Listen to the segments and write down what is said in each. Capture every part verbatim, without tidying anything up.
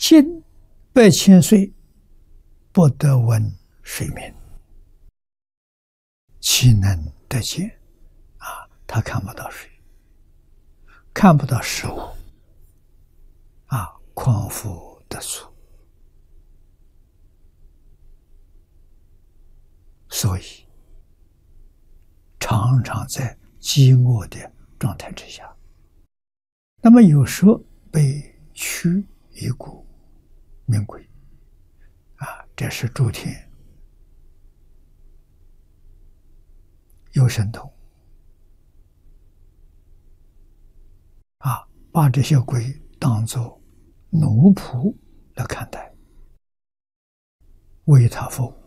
今百千岁，不得闻水名，岂能得见？啊，他看不到水，看不到事物，啊，况复得俗。所以常常在饥饿的状态之下，那么有时候被驱一股命鬼，啊，这是诸天有神通啊，把这些鬼当作奴仆来看待，为他服务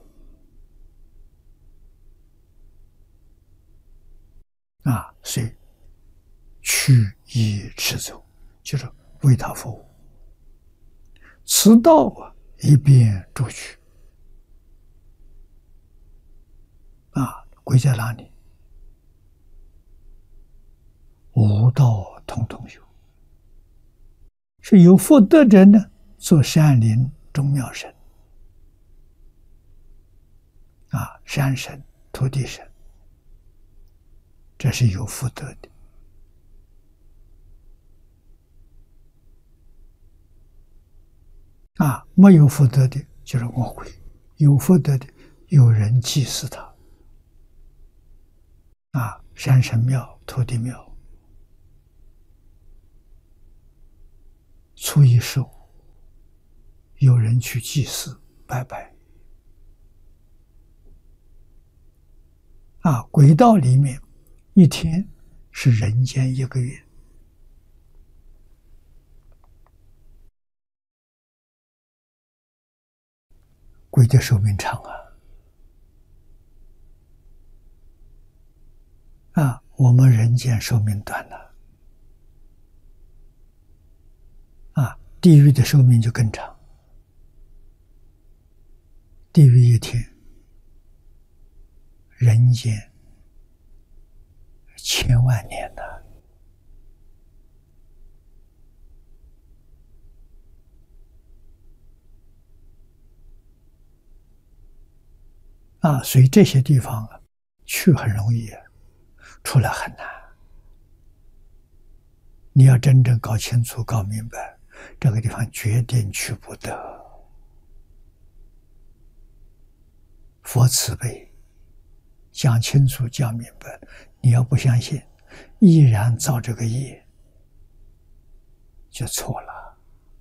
啊，所以驱以持走，就是为他服务。此道啊，一遍诸趣啊，鬼在哪里？无道通通有，是有福德者呢，做山林中妙神啊，山神、土地神，这是有福德的。啊，没有福德的就是恶鬼，有福德的有人祭祀他。啊，山神庙、土地庙，初一十五有人去祭祀拜拜。啊，鬼道里面一天是人间一个月。鬼的寿命长啊！啊，我们人间寿命短了，啊，地狱的寿命就更长。地狱一天，人间千万年呢。啊，所以这些地方啊，去很容易，出来很难。你要真正搞清楚、搞明白，这个地方决定去不得。佛慈悲，讲清楚、讲明白，你要不相信，依然造这个业，就错了。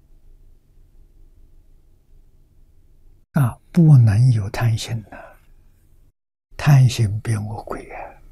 啊，不能有贪心的。贪心变恶鬼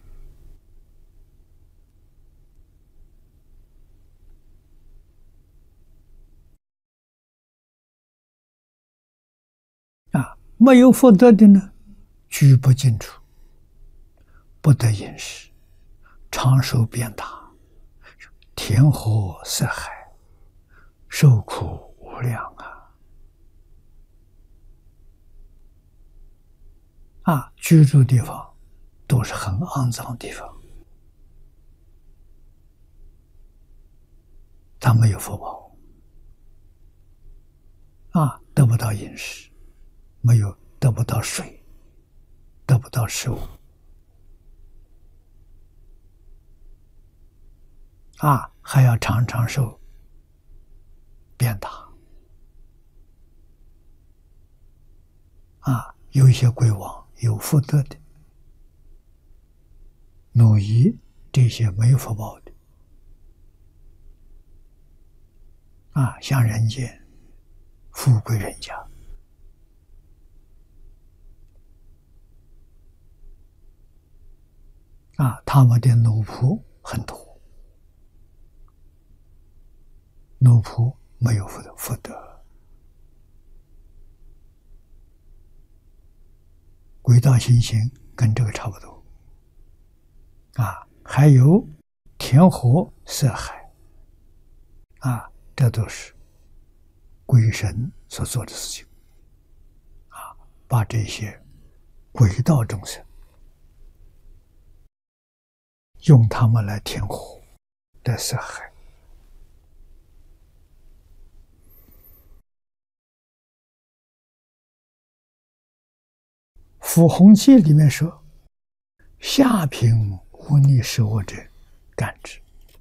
啊！啊，没有福德的呢，居不进处，不得饮食，长寿变大，田禾色海，受苦无量啊！啊，居住地方都是很肮脏的地方，他没有福报啊，得不到饮食，没有得不到水，得不到食物啊，还要常常受鞭打啊，有一些鬼王有福德的，奴役这些没有福报的啊，像人间富贵人家啊，他们的奴仆很多，奴仆没有福德福德，鬼道行星跟这个差不多啊，还有田禾色海啊，这都是鬼神所做的事情啊，把这些鬼道众生用他们来填活的色海。 符弘记里面说：“下品无逆是我者，感之。”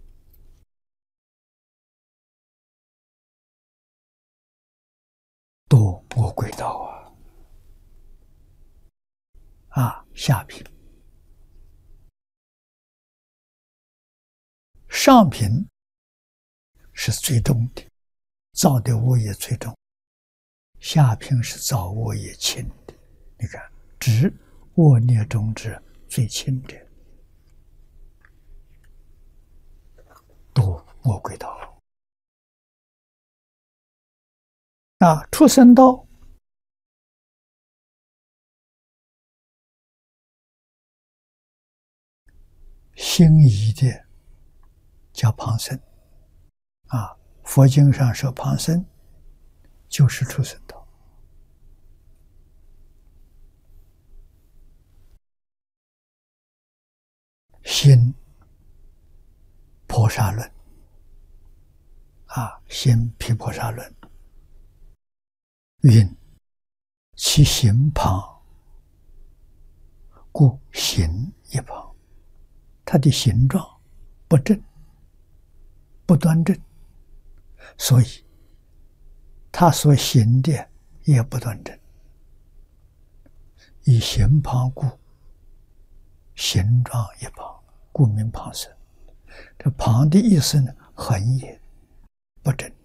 多我轨道啊！啊，下品。上品是最重的，造的恶业最重；下品是造恶业轻的。你看，执恶孽中之最轻的，多我轨道。啊，畜生道心仪的叫旁生。啊，佛经上说旁生就是畜生道。心菩萨论啊，心毗婆沙论云：其形旁，故形一旁。它的形状不正，不端正，所以它所行的也不端正。以形旁故，形状一旁，故名旁生。这旁的意思呢，横也不正，